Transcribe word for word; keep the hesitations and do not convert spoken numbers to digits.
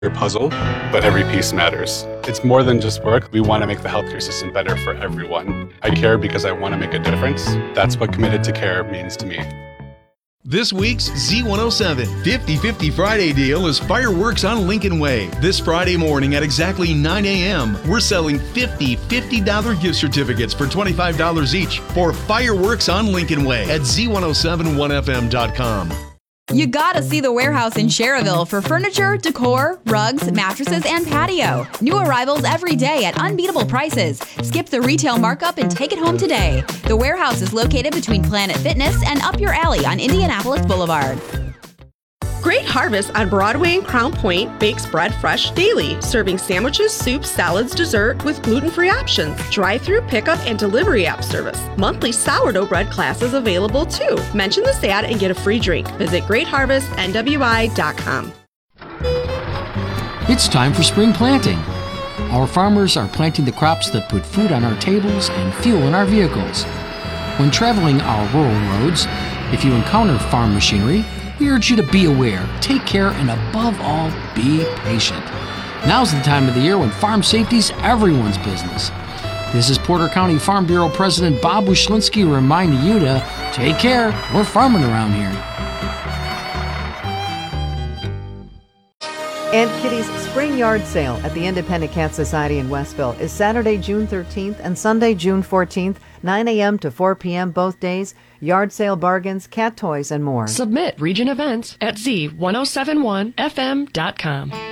puzzle, but every piece matters. It's more than just work. We want to make the healthcare system better for everyone. I care because I want to make a difference. That's what Committed to Care means to me. This week's Z one oh seven fifty fifty Friday deal is fireworks on Lincoln Way. This Friday morning at exactly nine a.m., we're selling fifty fifty dollars gift certificates for twenty-five dollars each for fireworks on Lincoln Way at Z ten seventy-one F M dot com. You gotta see the warehouse in Sherrville for furniture, decor, rugs, mattresses, and patio. New arrivals every day at unbeatable prices. Skip the retail markup and take it home today. The warehouse is located between Planet Fitness and Up Your Alley on Indianapolis Boulevard. Great Harvest on Broadway and Crown Point bakes bread fresh daily, serving sandwiches, soups, salads, dessert with gluten-free options. Drive-through pickup and delivery app service. Monthly sourdough bread classes available too. Mention this ad and get a free drink. Visit great harvest N W I dot com. It's time for spring planting. Our farmers are planting the crops that put food on our tables and fuel in our vehicles. When traveling our rural roads, if you encounter farm machinery, we urge you to be aware, take care, and above all, be patient. Now's the time of the year when farm safety's everyone's business. This is Porter County Farm Bureau President Bob Wyszynski reminding you to take care. We're farming around here. Aunt Kitty's Spring Yard Sale at the Independent Cat Society in Westville is Saturday, June thirteenth and Sunday, June fourteenth, nine a.m. to four p.m. both days. Yard sale bargains, cat toys, and more. Submit Region Events at Z ten seventy-one F M dot com.